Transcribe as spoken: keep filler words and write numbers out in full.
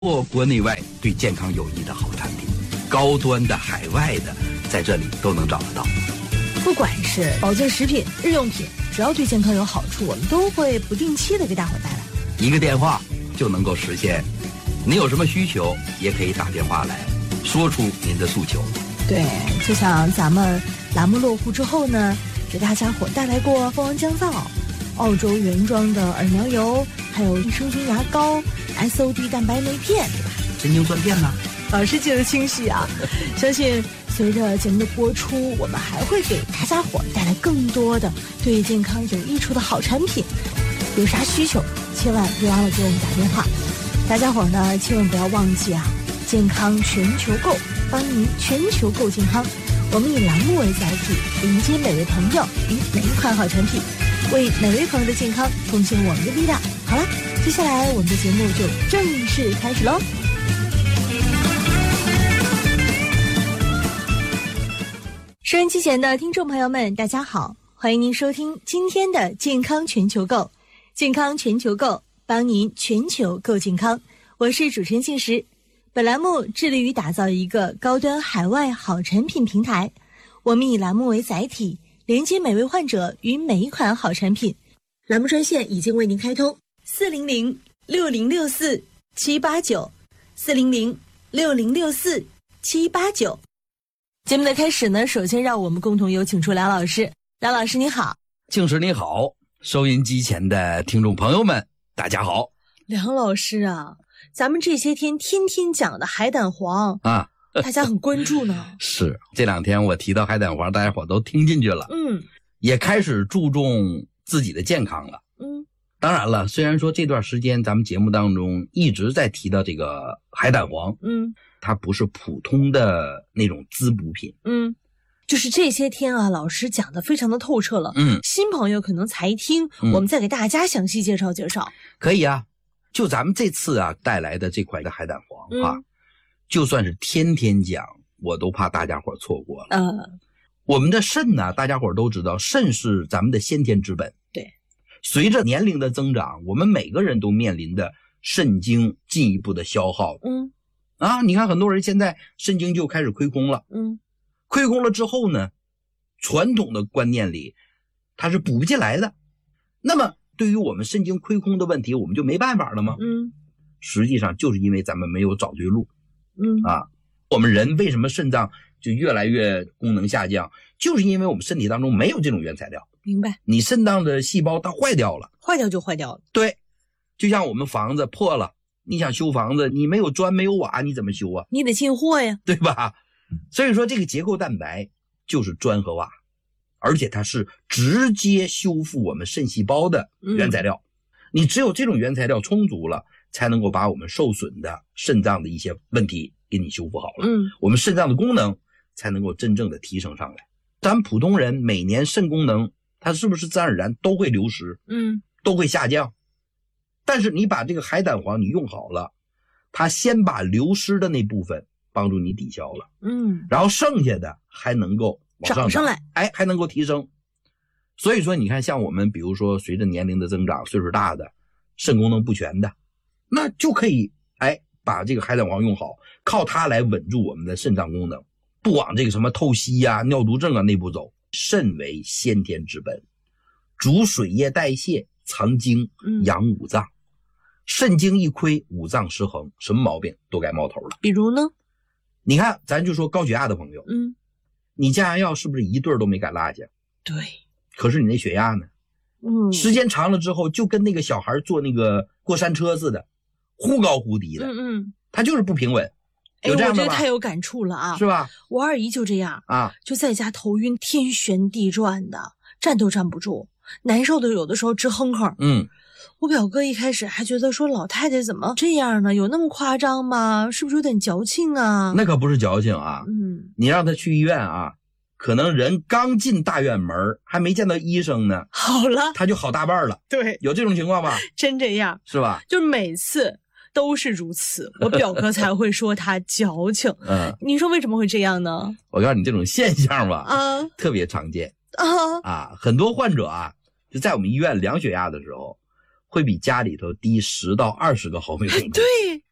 或国内外对健康有益的好产品，高端的、海外的，在这里都能找得到。 不管是保健食品、日用品，只要对健康有好处，我们都会不定期的给大伙带来。 一个电话就能够实现。你有什么需求，也可以打电话来，说出您的诉求。 对，就像咱们栏目落户之后呢，给大家伙带来过蜂王降噪、澳洲原装的耳苗油，还有益生菌牙膏、S O D 蛋白酶片，对吧？ 神经酸片呢？ 老师记得清晰啊！相信随着节目的播出，我们还会给大家伙带来更多的对健康有益处的好产品。有啥需求，千万别忘了给我们打电话。大家伙呢，千万不要忘记啊！健康全球购，帮您全球购健康。我们以栏目为载体，迎接每位朋友与每一款好产品，为每位朋友的健康奉献我们的力量。好了，接下来我们的节目就正式开始喽。收音机前的听众朋友们，大家好，欢迎您收听今天的健康全球购。健康全球购，帮您全球购健康。我是主持人信实。本栏目致力于打造一个高端海外好产品平台，我们以栏目为载体，连接每位患者与每一款好产品。栏目专线已经为您开通，四零零六零六四七八九，四零零六零六四七八九。节目的开始呢，首先让我们共同有请出梁老师。梁老师你好。 静时你好，收音机前的听众朋友们大家好。 梁老师啊，咱们这些天天天讲的海胆黄啊， 大家很关注呢。 是，这两天我提到海胆黄，大家伙都听进去了，嗯，也开始注重自己的健康了，嗯。当然了，虽然说这段时间咱们节目当中一直在提到这个海胆黄，嗯，它不是普通的那种滋补品，嗯。 就是这些天啊，老师讲的非常的透彻了，嗯，新朋友可能才听，嗯，我们再给大家详细介绍介绍。 可以啊。就咱们这次啊带来的这款的海胆黄啊，嗯，就算是天天讲，我都怕大家伙错过了。嗯，我们的肾呢，大家伙都知道，肾是咱们的先天之本。 对， 随着年龄的增长，我们每个人都面临的肾精进一步的消耗。嗯，啊，你看很多人现在肾精就开始亏空了。嗯，亏空了之后呢，传统的观念里，它是补不进来的。那么对于我们肾精亏空的问题，我们就没办法了吗？嗯，实际上就是因为咱们没有找对路。嗯啊，我们人为什么肾脏就越来越功能下降，就是因为我们身体当中没有这种原材料。 明白？ 你肾脏的细胞它坏掉了， 坏掉就坏掉了。 对，就像我们房子破了，你想修房子，你没有砖没有瓦，你怎么修啊？ 你得进货呀， 对吧？所以说这个结构蛋白就是砖和瓦。而且它是直接修复我们肾细胞的原材料，嗯，你只有这种原材料充足了，才能够把我们受损的肾脏的一些问题给你修复好了，嗯，我们肾脏的功能才能够真正的提升上来。咱们普通人每年肾功能它是不是自然而然都会流失，嗯，都会下降，但是你把这个海胆黄你用好了，它先把流失的那部分帮助你抵消了，嗯，然后剩下的还能够往上涨上来， 哎，还能够提升。所以说你看，像我们比如说随着年龄的增长，岁数大的，肾功能不全的，那就可以哎把这个海胆黄用好，靠它来稳住我们的肾脏功能，不往这个什么透析啊、尿毒症啊那步走。肾为先天之本，主水液代谢，藏精，养五脏，嗯，肾精一亏，五脏失衡，什么毛病都该冒头了。 比如呢， 你看咱就说高血压的朋友，嗯，你降压药是不是一对都没敢落下？ 对。 可是你那血压呢？嗯，时间长了之后，就跟那个小孩坐那个过山车似的，忽高忽低的。嗯嗯，他就是不平稳。有这样的吧？ 哎，我这太有感触了啊！ 是吧？ 我二姨就这样啊， 就在家头晕天旋地转的，站都站不住，难受的有的时候直哼哼。嗯，我表哥一开始还觉得说老太太怎么这样呢？有那么夸张吗？是不是有点矫情啊？ 那可不是矫情啊！嗯，你让他去医院啊，可能人刚进大院门还没见到医生呢， 好了， 他就好大半了。 对， 有这种情况吧？ 真这样， 是吧？ 就是每次都是如此，我表哥才会说他矫情。嗯，你说为什么会这样呢？ 我告诉你，这种现象吧，啊，特别常见啊啊，很多患者啊，就在我们医院量血压的时候，会比家里头低十到二十个毫米汞。 对，